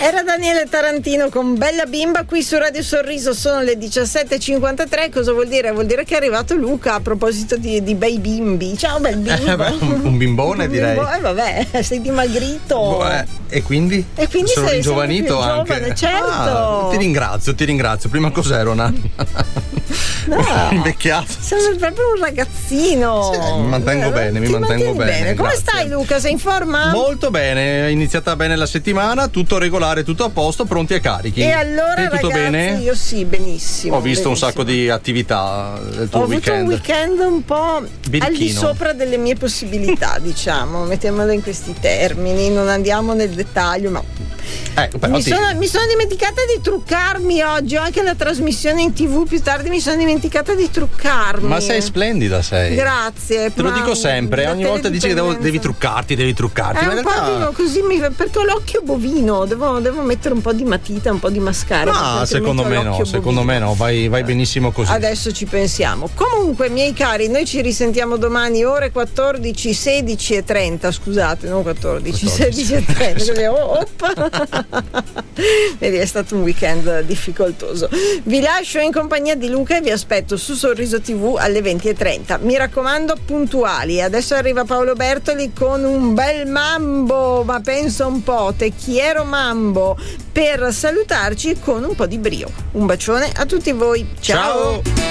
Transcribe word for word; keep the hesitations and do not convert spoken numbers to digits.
Era Daniele Tarantino con Bella Bimba qui su Radio Sorriso, sono le diciassette e cinquantatré. Cosa vuol dire? Vuol dire che è arrivato Luca a proposito di, di bei bimbi. Ciao bel bimbo. Eh, beh, un, un bimbone un direi. Bimbo, eh vabbè, sei dimagrito. Boh, eh, e quindi? E quindi sono sei ringiovanito sempre più anche. giovane, certo. Ah, ti ringrazio, ti ringrazio. Prima cos'ero, Nanni? No, invecchiato. Sei proprio un ragazzino. Sì, mi mantengo eh, bene, mi ti mantengo mantieni bene. Come grazie. stai Luca? Sei in forma? Molto bene, è iniziata bene la settimana, tutto regolare, tutto a posto, pronti e carichi. E allora Te tutto ragazzi, bene? io sì, benissimo. Ho visto benissimo. un sacco di attività del tuo Ho weekend. avuto un weekend un po' Birichino. al di sopra delle mie possibilità, diciamo, mettiamolo in questi termini, non andiamo nel dettaglio, ma Ecco, però mi, ti- sono, mi sono dimenticata di truccarmi oggi, ho anche la trasmissione in tv più tardi, mi sono dimenticata di truccarmi. Ma sei splendida, sei. Grazie. Te lo ma dico sempre, da ogni volta dici che devo- teledipendenza. devi truccarti, devi truccarti. È ma in un po' realtà... di- così mi fa- perché ho l'occhio bovino, devo, devo mettere un po' di matita, un po' di mascara. perché Ah, altrimenti secondo ho me no, l'occhio secondo bovino. me no, vai, vai benissimo così. Adesso ci pensiamo. Comunque, miei cari, noi ci risentiamo domani ore quattordici, sedici e trenta. Scusate, non quattordici, quattordici. sedici e trenta. Così, oh, op. Vedi, è stato un weekend difficoltoso. Vi lascio in compagnia di Luca e vi aspetto su Sorriso tivù alle venti e trenta. Mi raccomando, puntuali. Adesso arriva Paolo Bertoli con un bel mambo, ma pensa un po', te quiero mambo, per salutarci con un po' di brio. Un bacione a tutti voi. Ciao. Ciao.